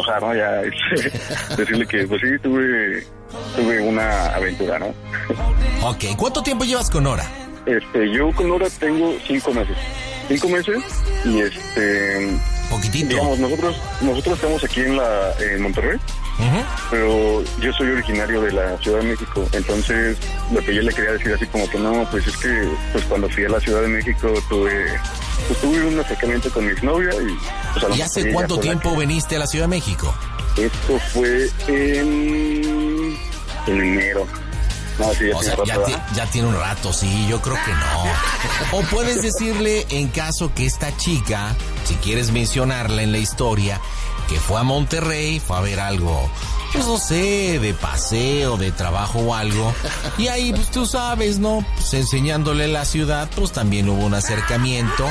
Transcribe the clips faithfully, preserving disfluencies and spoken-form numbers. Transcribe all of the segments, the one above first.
aflojar, ¿no? Ya es, decirle que, pues sí, tuve, tuve una aventura, ¿no? Ok, ¿cuánto tiempo llevas con Nora? Este, yo con Nora tengo cinco meses. Cinco meses y este... Poquitito. Digamos, nosotros nosotros estamos aquí en la en Monterrey, uh-huh. pero yo soy originario de la Ciudad de México, entonces lo que yo le quería decir así como que no, pues es que pues cuando fui a la Ciudad de México tuve pues tuve un acercamiento con mi exnovia y... Pues, a lo ¿Y hace cuánto tiempo que... veniste a la Ciudad de México? Esto fue en, en enero. No, sí, ya o sea, rato, ya, te, ya tiene un rato, sí, yo creo que no. O puedes decirle, en caso que esta chica, si quieres mencionarla en la historia, que fue a Monterrey, fue a ver algo, pues no sé, de paseo, de trabajo o algo, y ahí, pues tú sabes, ¿no? Pues enseñándole la ciudad, pues también hubo un acercamiento.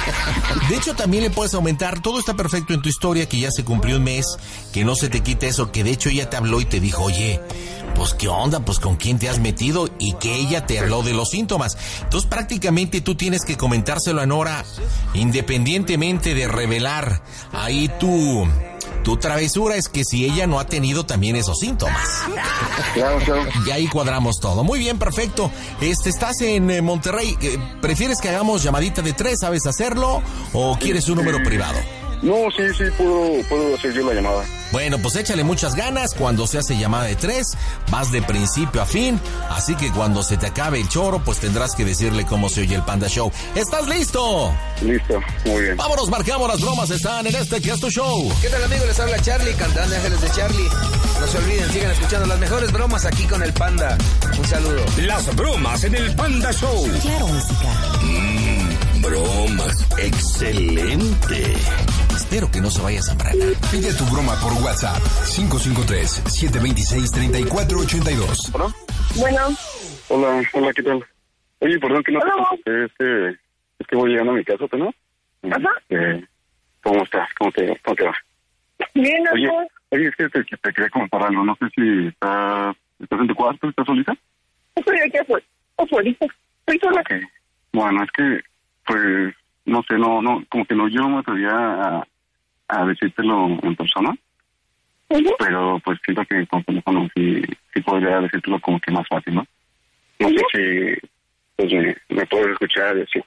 De hecho, también le puedes aumentar, todo está perfecto en tu historia, que ya se cumplió un mes, que no se te quite eso, que de hecho ella te habló y te dijo, oye, pues qué onda, pues con quién te has metido, y que ella te habló de los síntomas. Entonces prácticamente tú tienes que comentárselo a Nora, independientemente de revelar ahí tu, tu travesura, es que si ella no ha tenido también esos síntomas. Claro, claro. Y ahí cuadramos todo. Muy bien, perfecto. Este, estás en eh, Monterrey, ¿prefieres que hagamos llamadita de tres, sabes hacerlo, o quieres un número privado? No, sí, sí, puedo, puedo hacer yo la llamada. Bueno, pues échale muchas ganas. Cuando se hace llamada de tres, vas de principio a fin. Así que cuando se te acabe el choro, pues tendrás que decirle cómo se oye el Panda Show. ¿Estás listo? Listo, muy bien. Vámonos, marcamos, las bromas están en este que es tu show. ¿Qué tal, amigos? Les habla Charlie, cantante de Ángeles de Charlie. No se olviden, sigan escuchando las mejores bromas aquí con el Panda. Un saludo. Las bromas en el Panda Show. Claro, música. Mmm, bromas. Excelente. Espero que no se vaya a sembrar. Pide tu broma por WhatsApp. cinco cinco tres, siete dos seis, tres cuatro ocho dos. ¿Hola? Bueno. Hola, hola, ¿qué tal? Oye, perdón que no te contesté, es que, es que voy llegando a mi casa, ¿no? Ajá. Eh, ¿Cómo estás? ¿Cómo te, cómo te va? Bien, oye, amor. Oye, es que te, te quería comentar algo. No sé si estás, estás en tu cuarto, ¿estás solita? Estoy aquí afuera. Afuera. Estoy sola. Okay. Bueno, es que, pues, no sé, no, no, como que no, yo no me atrevía a, a decírtelo en persona. Uh-huh. Pero pues siento que con teléfono sí, sí podría decírtelo como que más fácil, ¿no? No uh-huh. sé si pues me, me puedes escuchar y así.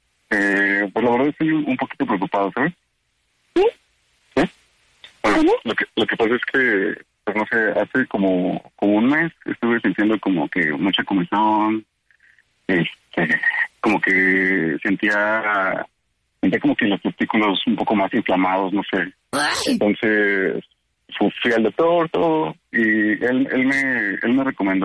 Eh, pues la verdad estoy un poquito preocupado, ¿sabes? ¿Sí? ¿Sí? Bueno, uh-huh. lo que lo que pasa es que, pues no sé, hace como, como un mes estuve sintiendo como que mucha comezón, este, como que sentía, sentía como que los testículos un poco más inflamados, no sé. Ay. Entonces fui al doctor, todo, y él él me él me recomendó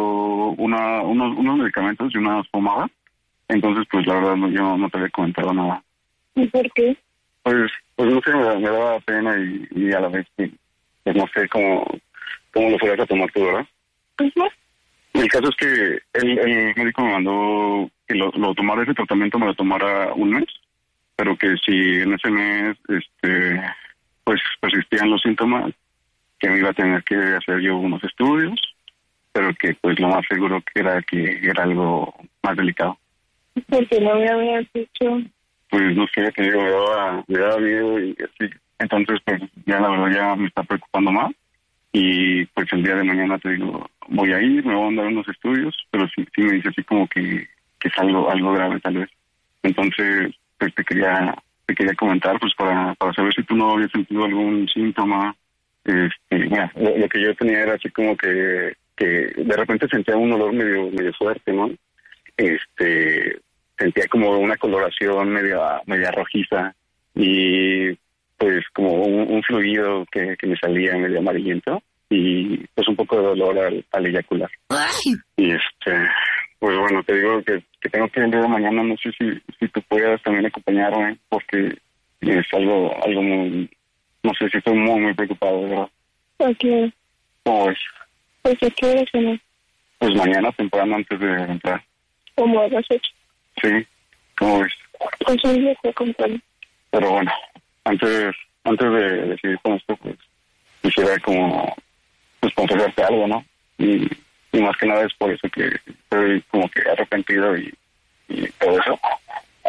una unos unos medicamentos y unas pomadas. Entonces, pues la verdad no, yo no te había comentado nada. ¿Y por qué? Pues, pues no sé, me, me daba pena y, y a la vez, pues no sé cómo, cómo lo fueras a tomar tú, ¿verdad? Uh-huh. El caso es que el, el médico me mandó que lo, lo tomara ese tratamiento, me lo tomara un mes, pero que si en ese mes, este, pues persistían los síntomas, que me iba a tener que hacer yo unos estudios, pero que pues lo más seguro que era que era algo más delicado. ¿Por qué no me habías dicho? Pues no sé, que digo, me daba, me daba miedo y así. Entonces, pues ya la verdad ya me está preocupando más. Y pues el día de mañana te digo, voy a ir, me voy a mandar unos estudios, pero sí, sí me dice así como que, que es algo, algo grave tal vez. Entonces, pues te quería, te quería comentar, pues para, para saber si tú no habías sentido algún síntoma. Este, bueno, lo, lo que yo tenía era así como que, que de repente sentía un olor medio, medio fuerte, ¿no? Este, sentía como una coloración media, media rojiza y pues como un, un fluido que, que me salía medio amarillento y pues un poco de dolor al, al eyacular. Ay. Y este, pues bueno, te digo que, que tengo que ir el día de mañana, no sé si, si tú puedas también acompañarme porque es algo, algo muy, no sé si estoy muy, muy preocupado, de verdad. ¿Por qué? ¿Cómo es? Pues ¿a qué hora, no? Pues mañana temprano antes de entrar. ¿Cómo a las ocho? Sí, ¿cómo ves? Pues un día te acompaño. Pero bueno, antes antes de decidir con esto, pues quisiera como pues confesarte algo, ¿no? Y, y más que nada es por eso que estoy como que arrepentido y, y todo eso.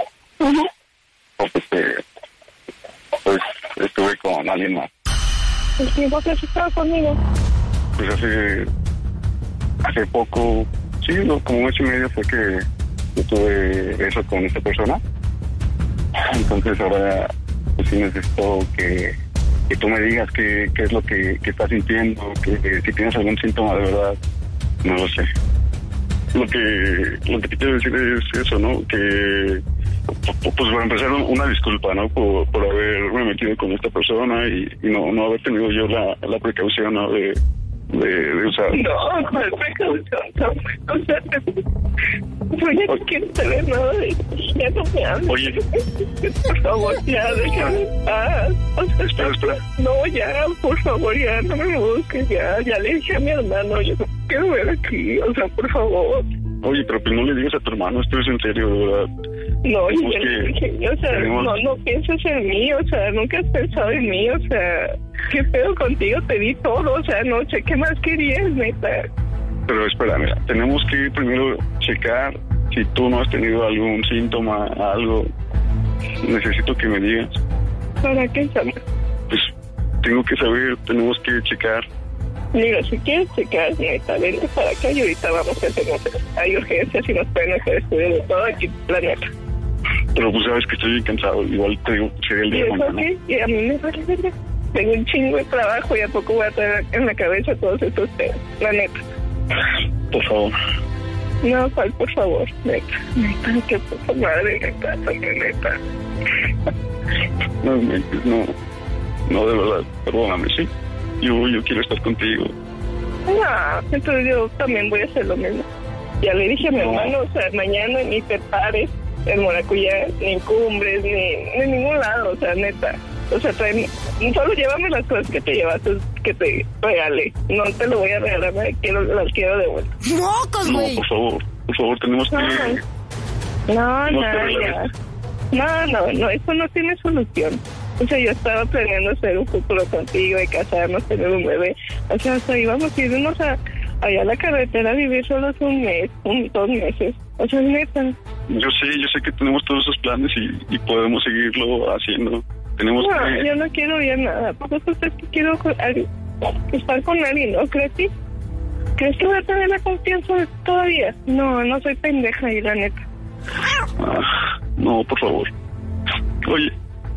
Uh-huh. Porque este, pues estuve con alguien más. el tiempo que has estado conmigo. Pues hace, hace poco, sí, no, como un mes y medio fue que yo tuve eso con esta persona. Entonces ahora pues sí necesito que, que tú me digas qué, qué es lo que, que estás sintiendo, que, que si tienes algún síntoma de verdad, no lo sé. Lo que, lo que te quiero decir es eso, ¿no? Que, pues para empezar, una disculpa, ¿no? Por, por haberme metido con esta persona y, y no, no haber tenido yo la, la precaución, ¿no? De, de, de usar. No, ¿cuál precaución? No, o sea, pues ya no quiero saber nada de eso. Ya no me hables. Oye. Por favor, ya, déjame en paz. O sea, espera, espera. No, ya, por favor, ya, no me busques, ya. Ya le dije a mi hermano, yo no quiero ver aquí, o sea, por favor. Oye, pero pues no le digas a tu hermano, esto es en serio, de verdad. No, yo que, le dije, o sea, tenemos... no, no piensas en mí, o sea, nunca has pensado en mí, o sea, ¿qué pedo contigo? Te di todo, o sea, no sé qué más querías, neta. Pero espera, mira, tenemos que primero checar si tú no has tenido algún síntoma, algo. Necesito que me digas. ¿Para qué, Sam? Pues tengo que saber, tenemos que checar. Mira, si quieres checar, neta, vente para acá y ahorita vamos a hacer notas. Hay urgencias y nos pueden hacer estudio de todo aquí, la neta. Pero pues sabes que estoy bien cansado, igual te digo, sería el ¿Y día de eso mañana. qué? Y a mí me vale verga. Tengo un chingo de trabajo y a poco voy a tener en la cabeza todos estos temas, la neta. Por favor. No, ¿cuál, por favor? Neta, neta, que poca madre, neta, también, neta. No, no, no, de verdad, perdóname, ¿sí? Yo, yo quiero estar contigo. No, entonces yo también voy a hacer lo mismo. Ya le dije a mi No. hermano, o sea, mañana ni te pares en Maracuyá, ni en Cumbres, ni, ni en ningún lado, o sea, neta. O sea, trae, solo llévame las cosas que te llevaste, que te regalé. No te lo voy a regalar, me quiero, las quiero de vuelta. ¡Mocos, No, güey! por favor, por favor, tenemos que... No, no, No no, te ya. relajes. No, no, no, eso no tiene solución. O sea, yo estaba planeando hacer un futuro contigo, de casarnos, tener un bebé. O sea, hasta íbamos a irnos a, allá a la carretera a vivir solos un mes, un, dos meses. O sea, neta. Yo sé, yo sé que tenemos todos esos planes y, y podemos seguirlo haciendo. Tenemos No, que... yo no quiero ver nada. Por eso es que quiero con alguien, estar con alguien, ¿no? ¿Crees que? ¿Crees que voy a tener la confianza todavía? No, no soy pendeja y la neta. Ah, no, por favor. Oye.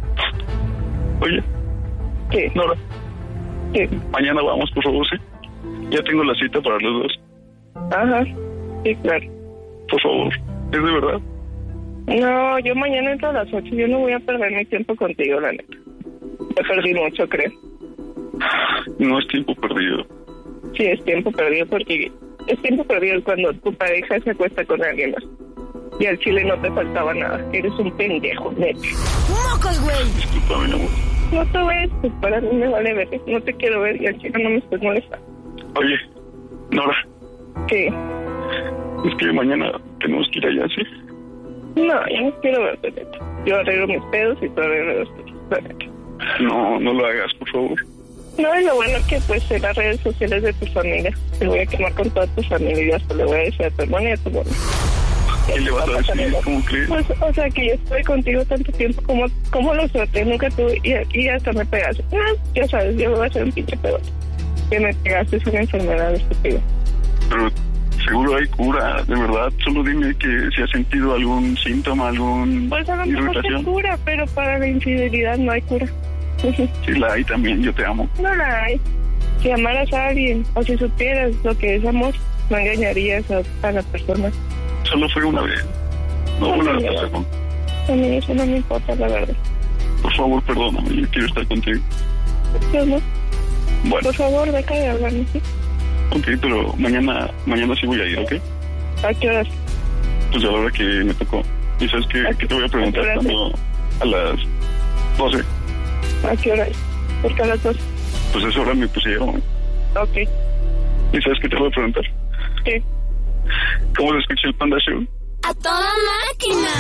Oye. ¿Qué? Nora, ¿Qué? mañana vamos, por favor, ¿sí? Ya tengo la cita para los dos. Ajá. Sí, claro. Por favor. ¿Es de verdad? No, yo mañana entro a las ocho. Yo no voy a perder mi tiempo contigo, la neta. Ya perdí mucho, creo. No es tiempo perdido. Sí, es tiempo perdido porque es tiempo perdido cuando tu pareja se acuesta con alguien más. Y al chile no te faltaba nada. Eres un pendejo, neta. ¡Mocos, güey! Disculpa, mi amor. No te voy a disculpar, a mí me vale ver. No te quiero ver y al chile no me estés molestando. Oye, Nora, ¿Qué? es que mañana tenemos que ir allá, ¿sí? No, yo no quiero verte, neta. Yo arreglo mis pedos y tú arreglas los tuyos, la neta. No, no lo hagas, por favor. No, y lo bueno es que pues en las redes sociales de tu familia te voy a quemar con toda tu familia y hasta le voy a decir a tu hermana y a tu hermano. ¿Qué le vas a decir? ¿Cómo crees? Pues, o sea, que yo estoy contigo tanto tiempo, como, como lo suerte, nunca tuve, y, y hasta me pegaste. Ah, ya sabes, yo voy a ser un pinche pedo. Que me pegaste es una enfermedad estúpida. Pero seguro hay cura, de verdad. Solo dime que si has sentido algún síntoma, algún Pues a lo mejor se irritación. cura, pero para la infidelidad no hay cura. Sí la hay también, yo te amo. No la hay. Si amaras a alguien, o si supieras lo que es amor, no engañarías a, a la persona. Solo fue una vez. No vuelvas a pasar. A mí eso no me importa, la verdad. Por favor, perdóname, yo quiero estar contigo. Yo no. Bueno, Por favor, deja de hablarme, ¿sí? ok, pero mañana mañana sí voy a ir, ¿ok? ¿A qué horas? Pues a la hora que me tocó. ¿Y sabes qué, ¿A qué te voy a preguntar? qué hora? Cuando a las doce. ¿A qué horas? Porque a las dos. Pues a esa hora me pusieron. Ok. ¿Y sabes qué te voy a preguntar? ¿Qué? ¿Cómo se escucha el Panda Show? ¡A toda máquina!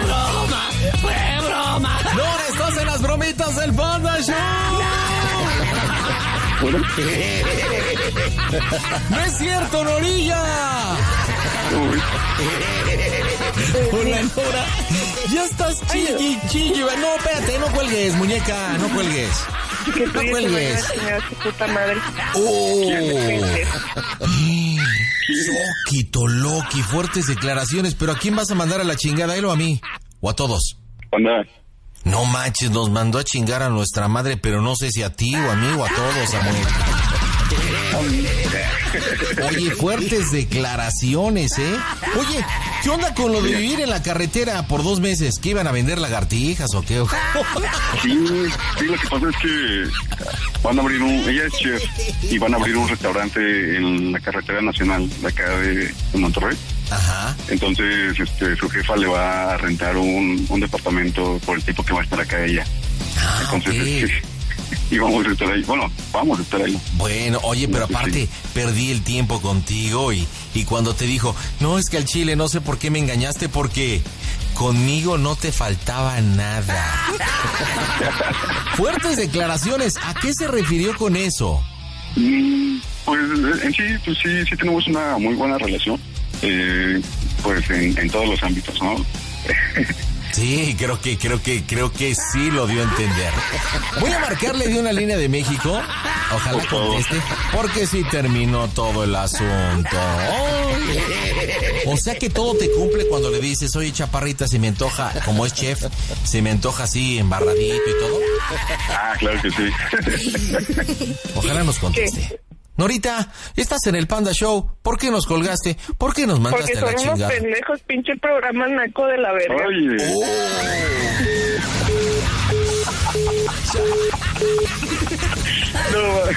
No, estás en las bromitas del Panda Show. Bueno, No es cierto, Norilla. Hola, Nora. Ya estás chille, chille. No, espérate, no cuelgues, muñeca, no cuelgues. Que No tú cuelgues. tu puta madre. ¡Oh! Pendejo. Soquito, Loki, fuertes declaraciones. ¿Pero a quién vas a mandar a la chingada, a él o a mí? ¿O a todos? Anda. No manches, nos mandó a chingar a nuestra madre, pero no sé si a ti o a mí o a todos, Samuel. Oye, fuertes declaraciones, ¿eh? Oye, ¿qué onda con lo de vivir en la carretera por dos meses? ¿Qué iban a vender lagartijas o qué? Sí, sí, lo que pasa es que van a abrir un... Ella es chef y van a abrir un restaurante en la carretera nacional de acá de, de Monterrey. Ajá. Entonces, este, su jefa le va a rentar un, un departamento por el tipo que va a estar acá ella. Ah, Entonces, ok. este, y vamos a estar ahí. Bueno, vamos a estar ahí. Bueno, oye, pero Sí, aparte, sí. perdí el tiempo contigo y, y cuando te dijo, no, es que al chile no sé por qué me engañaste, porque conmigo no te faltaba nada. Fuertes declaraciones, ¿a qué se refirió con eso? Mm, Pues en sí, pues sí, sí tenemos una muy buena relación. Eh, pues en, en todos los ámbitos, ¿no? Sí, creo que, creo que, creo que sí lo dio a entender. Voy a marcarle de una línea de México. Ojalá Por favor. conteste, porque sí terminó todo el asunto. O sea que todo te cumple cuando le dices, oye, chaparrita, se me antoja, como es chef, se me antoja así, embarradito y todo. Ah, claro que sí. Ojalá nos conteste. Norita, estás en el Panda Show. ¿Por qué nos colgaste? ¿Por qué nos mandaste Porque a son la unos chingada? pendejos, pinche programa naco de la verga. Oye, no,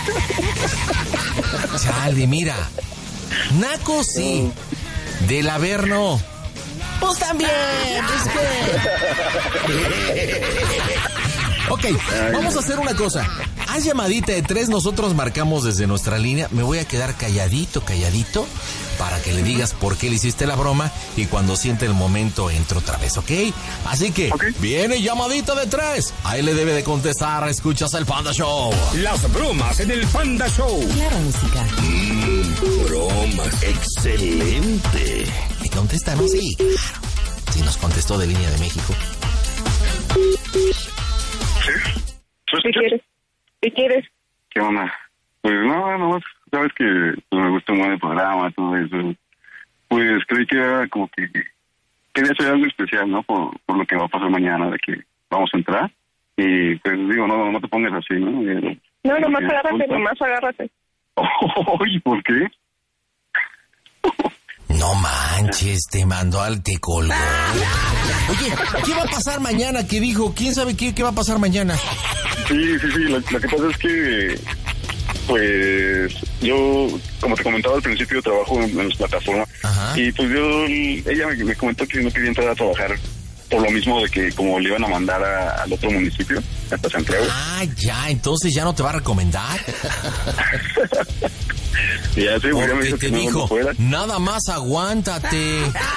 Chale, mira. Naco sí. Del Averno. Pues también. Es que... Ok, vamos a hacer una cosa. Haz llamadita de tres, nosotros marcamos desde nuestra línea. Me voy a quedar calladito, calladito, para que le digas por qué le hiciste la broma y cuando siente el momento entro otra vez, ¿ok? Así que, Ok. viene llamadita de tres. Ahí le debe de contestar, escuchas el Panda Show. Las bromas en el Panda Show. Claro, música. Mmm, bromas. Excelente. ¿Me contesta? No, sí, claro. Sí, nos contestó de línea de México. ¿sí? ¿Qué quieres? ¿Qué quieres? ¿Qué onda? Pues no, no, sabes que pues, me gusta mucho el programa, todo eso. Pues creí que era como que quería hacer algo especial, ¿no? Por, por lo que va a pasar mañana, de que vamos a entrar. Y pues digo, no, no te pongas así, ¿no? Y, No, nomás ¿qué agárrate, culpa? nomás agárrate. Oye, ¿por qué? No manches, te mandó al te colgó. Oye, ¿qué va a pasar mañana? ¿Qué dijo? ¿Quién sabe qué, qué va a pasar mañana? Sí, sí, sí, lo, lo que pasa es que, pues, yo, como te comentaba al principio, trabajo en, en las plataformas. Ajá. Y pues yo, ella me, me comentó que no quería entrar a trabajar por lo mismo de que como le iban a mandar a- al otro municipio, hasta Santiago. Ah, ya, entonces ya no te va a recomendar. Y ya, sí, pues, ya me Porque dijo te que no, dijo, no fuera. nada más aguántate.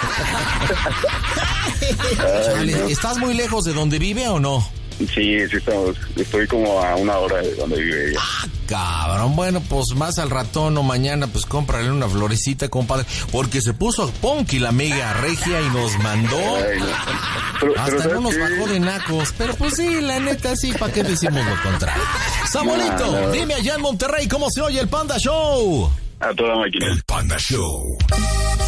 Chale, ¿estás muy lejos de donde vive o no? Sí, sí estamos, estoy como a una hora de donde vive ella. Cabrón, bueno, pues más al ratón o mañana, pues cómprale una florecita, compadre. Porque se puso punky la mega regia y nos mandó. Ay, no. Pero, pero Hasta ¿sabes no nos qué? bajó de nacos. Pero pues sí, la neta, sí, ¿para qué decimos lo contrario? Samuelito, No, no. dime allá en Monterrey cómo se oye el Panda Show. A toda máquina. El Panda Show.